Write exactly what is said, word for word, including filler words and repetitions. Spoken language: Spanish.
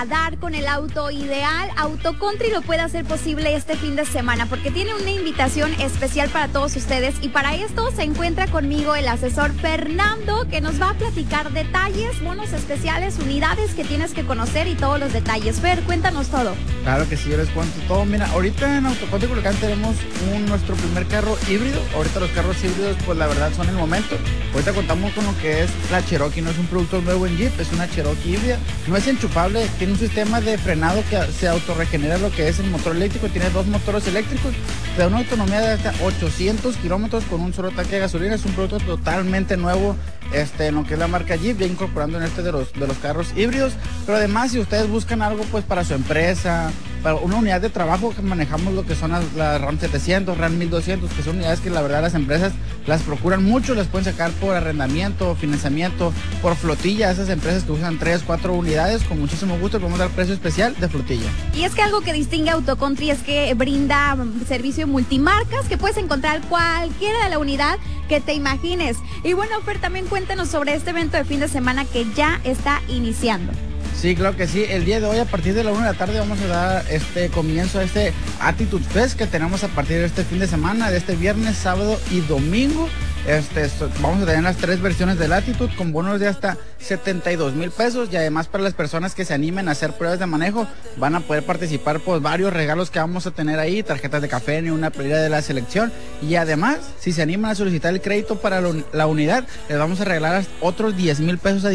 Dar con el auto ideal, Autocountry lo puede hacer posible este fin de semana porque tiene una invitación especial para todos ustedes y para esto se encuentra conmigo el asesor Fernando que nos va a platicar detalles, bonos especiales, unidades que tienes que conocer y todos los detalles. Fer, cuéntanos todo. Claro que sí, yo les cuento todo. Mira, ahorita en Autocountry Culiacán tenemos un, nuestro primer carro híbrido. Ahorita los carros híbridos pues la verdad son el momento. Ahorita contamos con lo que es la Cherokee, no es un producto nuevo en Jeep, es una Cherokee híbrida, no es enchufable, tiene un sistema de frenado que se autorregenera lo que es el motor eléctrico, tiene dos motores eléctricos, te da una autonomía de hasta ochocientos kilómetros con un solo tanque de gasolina, es un producto totalmente nuevo este, en lo que es la marca Jeep, ya incorporando en este de los, de los carros híbridos, pero además si ustedes buscan algo pues para su empresa, para una unidad de trabajo que manejamos lo que son las, las RAM setecientos, RAM mil doscientos, que son unidades que la verdad las empresas las procuran mucho, las pueden sacar por arrendamiento, financiamiento, por flotilla, esas empresas que usan tres, cuatro unidades, con muchísimo gusto podemos dar precio especial de flotilla. Y es que algo que distingue a Autocountry es que brinda servicio multimarcas, que puedes encontrar cualquiera de la unidad que te imagines. Y bueno, Fer, también cuéntanos sobre este evento de fin de semana que ya está iniciando. Sí, claro que sí. El día de hoy, a partir de la una de la tarde, vamos a dar este comienzo a este Attitude Fest que tenemos a partir de este fin de semana, de este viernes, sábado y domingo. Este, vamos a tener las tres versiones del Attitude con bonos de hasta setenta y dos mil pesos y además para las personas que se animen a hacer pruebas de manejo van a poder participar por varios regalos que vamos a tener ahí, tarjetas de café y una playera de la selección y además si se animan a solicitar el crédito para la unidad les vamos a regalar otros diez mil pesos adicionales